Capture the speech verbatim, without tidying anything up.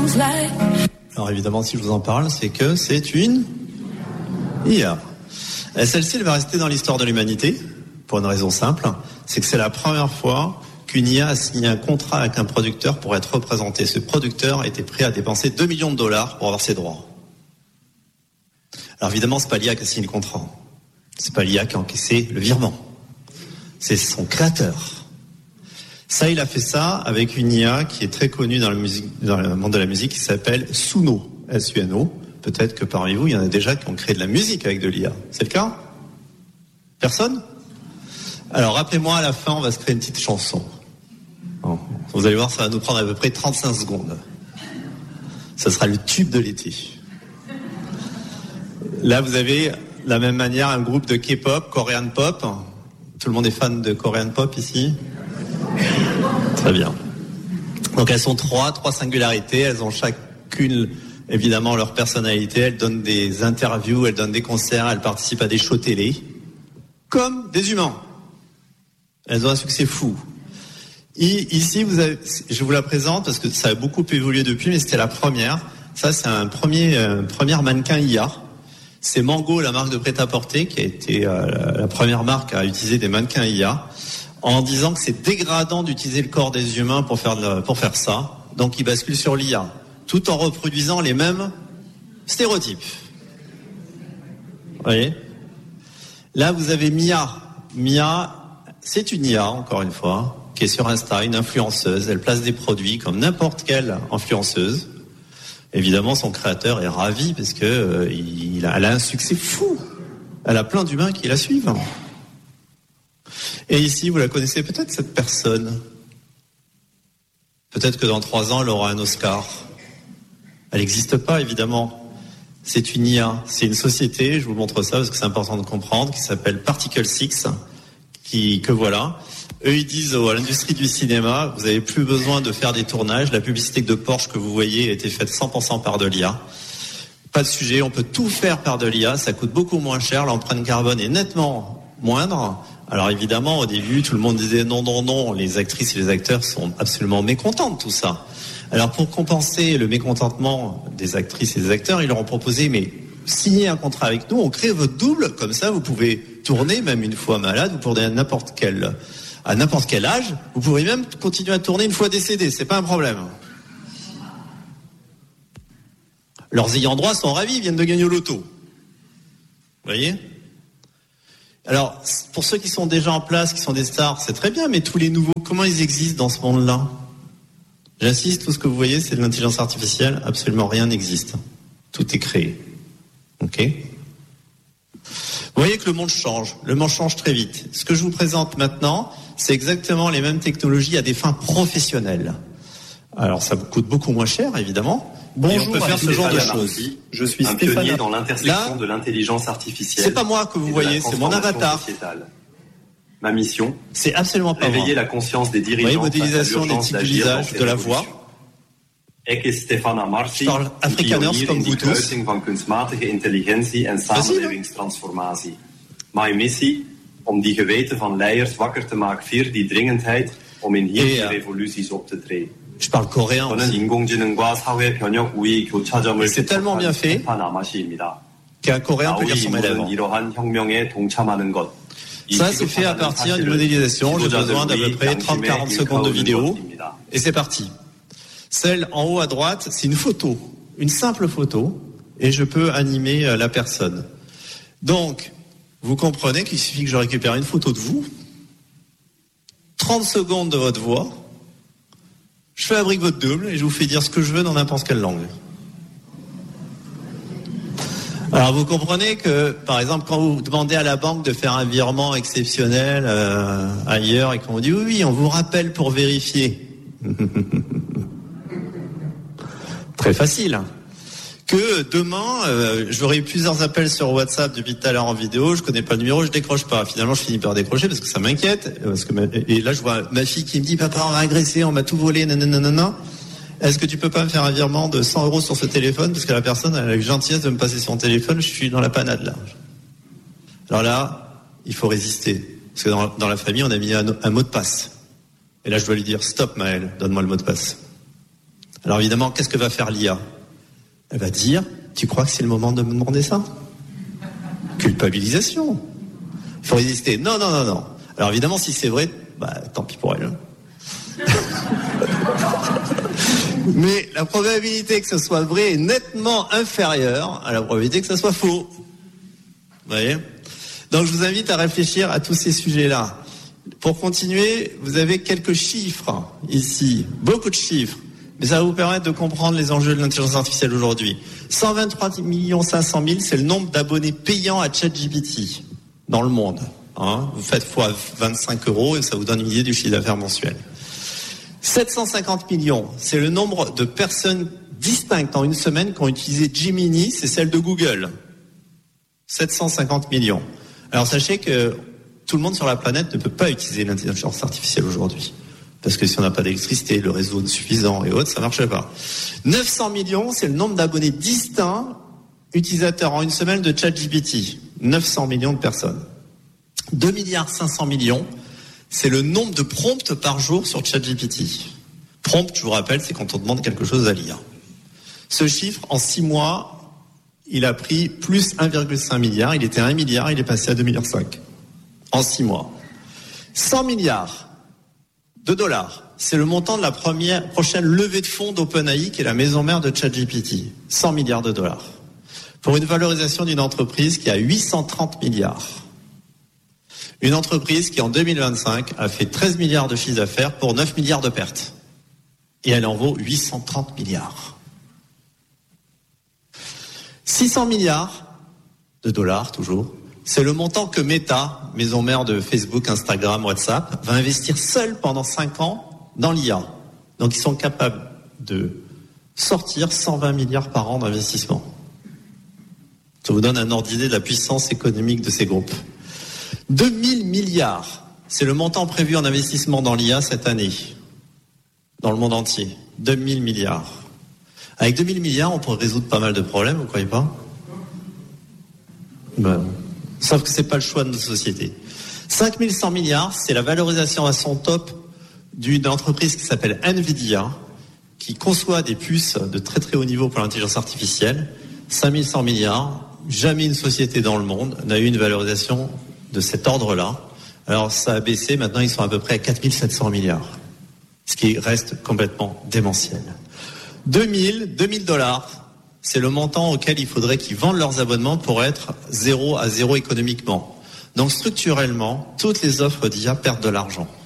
Alors évidemment, si je vous en parle, c'est que c'est une I A. Et celle-ci, elle va rester dans l'histoire de l'humanité, pour une raison simple, c'est que c'est la première fois qu'une I A a signé un contrat avec un producteur pour être représenté. Ce producteur était prêt à dépenser deux millions de dollars pour avoir ses droits. Alors évidemment, c'est pas l'I A qui a signé le contrat. C'est pas l'I A qui a encaissé le virement. C'est son créateur. Ça, il a fait ça avec une I A qui est très connue dans le, musique, dans le monde de la musique, qui s'appelle Suno, S U N O. Peut-être que parmi vous, il y en a déjà qui ont créé de la musique avec de l'I A. C'est le cas? Personne? Alors, rappelez-moi, à la fin, on va se créer une petite chanson. Vous allez voir, ça va nous prendre à peu près trente-cinq secondes. Ça sera le tube de l'été. Là, vous avez, de la même manière, un groupe de K-pop, Korean Pop. Tout le monde est fan de Korean Pop ici? Très bien. Donc, elles sont trois, trois singularités. Elles ont chacune, évidemment, leur personnalité. Elles donnent des interviews, elles donnent des concerts, elles participent à des shows télé. Comme des humains. Elles ont un succès fou. Et ici, vous avez, je vous la présente parce que ça a beaucoup évolué depuis, mais c'était la première. Ça, c'est un premier, euh, premier mannequin I A. C'est Mango, la marque de prêt-à-porter, qui a été euh, la première marque à utiliser des mannequins I A, en disant que c'est dégradant d'utiliser le corps des humains pour faire, de, pour faire ça. Donc, ils basculent sur l'I A, tout en reproduisant les mêmes stéréotypes. Vous voyez ? Là, vous avez Mia. Mia, c'est une I A, encore une fois, qui est sur Insta, une influenceuse. Elle place des produits comme n'importe quelle influenceuse. Évidemment, son créateur est ravi parce que euh, il a, elle a un succès fou. Elle a plein d'humains qui la suivent. Et ici, vous la connaissez peut-être, cette personne. Peut-être que dans trois ans, elle aura un Oscar. Elle n'existe pas, évidemment. C'est une I A, c'est une société, je vous montre ça parce que c'est important de comprendre, qui s'appelle Particle six, qui, que voilà. Eux, ils disent oh, à l'industrie du cinéma, vous n'avez plus besoin de faire des tournages. La publicité de Porsche que vous voyez a été faite cent pour cent par de l'I A. Pas de sujet, on peut tout faire par de l'I A. Ça coûte beaucoup moins cher. L'empreinte carbone est nettement moindre. Alors évidemment, au début, tout le monde disait non, non, non. Les actrices et les acteurs sont absolument mécontents de tout ça. Alors pour compenser le mécontentement des actrices et des acteurs, ils leur ont proposé, mais signez un contrat avec nous, on crée votre double. Comme ça, vous pouvez tourner, même une fois malade, vous pourrez à n'importe quel... à n'importe quel âge, vous pourrez même continuer à tourner une fois décédé, c'est pas un problème. Leurs ayants droit sont ravis, ils viennent de gagner au loto. Vous voyez ? Alors, pour ceux qui sont déjà en place, qui sont des stars, c'est très bien, mais tous les nouveaux, comment ils existent dans ce monde-là ? J'insiste, tout ce que vous voyez, c'est de l'intelligence artificielle, absolument rien n'existe. Tout est créé. Ok ? Vous voyez que le monde change, le monde change très vite. Ce que je vous présente maintenant, c'est exactement les mêmes technologies à des fins professionnelles. Alors ça coûte beaucoup moins cher, évidemment. Bonjour, on peut faire ce genre de choses. Je suis un pionnier dans l'intersection de l'intelligence artificielle. C'est pas moi que vous voyez, c'est mon avatar. Sociétale. Ma mission, c'est absolument pas réveiller moi. la conscience des dirigeants. Vous voyez, modélisation des types d'usage, de la voix. Je parle afrikaners comme vous tous. Van kunstmatige intelligentie en samenlevingstransformatie. Mijn missie om die geweten van leiders wakker te maken via die dringendheid om in hier revoluties op te treden. Je parle coréen aussi. C'est tellement bien fait qu'un coréen peut lire son élève. Ça, c'est fait à partir d'une modélisation. J'ai besoin d'à peu près trente à quarante secondes de vidéo. Et c'est parti. Celle en haut à droite, c'est une photo. Une simple photo. Et je peux animer la personne. Donc, vous comprenez qu'il suffit que je récupère une photo de vous, trente secondes de votre voix, je fabrique votre double et je vous fais dire ce que je veux dans n'importe quelle langue. Alors vous comprenez que, par exemple, quand vous demandez à la banque de faire un virement exceptionnel euh, ailleurs et qu'on vous dit oui, oui, on vous rappelle pour vérifier. Très facile. Que demain, euh, j'aurai eu plusieurs appels sur WhatsApp depuis tout à l'heure en vidéo, je connais pas le numéro, je décroche pas. Finalement, je finis par décrocher parce que ça m'inquiète. Parce que ma... Et là, je vois ma fille qui me dit « Papa, on m'a agressé, on m'a tout volé, nanana. Est-ce que tu peux pas me faire un virement de cent euros sur ce téléphone ?» Parce que la personne a la gentillesse de me passer son téléphone, je suis dans la panade là. Alors là, il faut résister. Parce que dans, dans la famille, on a mis un, un mot de passe. Et là, je dois lui dire « Stop Maël, donne-moi le mot de passe. » Alors évidemment, qu'est-ce que va faire l'I A? Elle va dire, tu crois que c'est le moment de me demander ça? Culpabilisation. Il faut résister. Non, non, non, non. Alors évidemment, si c'est vrai, bah tant pis pour elle. Mais la probabilité que ce soit vrai est nettement inférieure à la probabilité que ce soit faux. Vous voyez? Donc je vous invite à réfléchir à tous ces sujets-là. Pour continuer, vous avez quelques chiffres ici, beaucoup de chiffres, mais ça va vous permettre de comprendre les enjeux de l'intelligence artificielle aujourd'hui. cent vingt-trois millions cinq cent mille, c'est le nombre d'abonnés payants à ChatGPT dans le monde. Hein, vous faites fois vingt-cinq euros et ça vous donne une idée du chiffre d'affaires mensuel. sept cent cinquante millions, c'est le nombre de personnes distinctes en une semaine qui ont utilisé Gemini, c'est celle de Google. sept cent cinquante millions. Alors sachez que tout le monde sur la planète ne peut pas utiliser l'intelligence artificielle aujourd'hui. Parce que si on n'a pas d'électricité, le réseau suffisant et autres, ça ne marche pas. neuf cents millions, c'est le nombre d'abonnés distincts utilisateurs en une semaine de ChatGPT. neuf cents millions de personnes. deux milliards cinq cents millions, c'est le nombre de prompts par jour sur ChatGPT. Prompt, je vous rappelle, c'est quand on demande quelque chose à l'I A. Ce chiffre, en six mois, il a pris plus un virgule cinq milliard. Il était à un milliard, il est passé à deux virgule cinq milliards. En six mois. cent milliards de dollars, c'est le montant de la première, prochaine levée de fonds d'OpenAI, qui est la maison mère de ChatGPT. cent milliards de dollars. Pour une valorisation d'une entreprise qui a huit cent trente milliards. Une entreprise qui, en deux mille vingt-cinq, a fait treize milliards de chiffre d'affaires pour neuf milliards de pertes. Et elle en vaut huit cent trente milliards. six cents milliards de dollars, toujours. C'est le montant que Meta, maison mère de Facebook, Instagram, WhatsApp, va investir seul pendant cinq ans dans l'I A. Donc ils sont capables de sortir cent vingt milliards par an d'investissement. Ça vous donne un ordre d'idée de la puissance économique de ces groupes. deux mille milliards, c'est le montant prévu en investissement dans l'I A cette année, dans le monde entier. deux mille milliards. Avec deux mille milliards, on pourrait résoudre pas mal de problèmes, vous croyez pas? Ben, sauf que c'est pas le choix de notre société. cinq mille cent milliards, c'est la valorisation à son top d'une entreprise qui s'appelle Nvidia, qui conçoit des puces de très très haut niveau pour l'intelligence artificielle. cinq mille cent milliards, jamais une société dans le monde n'a eu une valorisation de cet ordre-là. Alors ça a baissé, maintenant ils sont à peu près à quatre mille sept cents milliards, ce qui reste complètement démentiel. deux mille dollars, c'est le montant auquel il faudrait qu'ils vendent leurs abonnements pour être zéro à zéro économiquement. Donc structurellement, toutes les offres d'I A perdent de l'argent.